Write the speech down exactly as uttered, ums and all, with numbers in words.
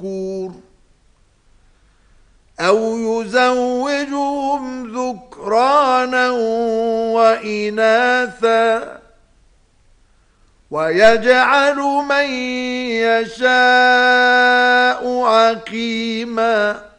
شكور أو يزوجهم ذكرانا وإناثا ويجعل من يشاء عقيما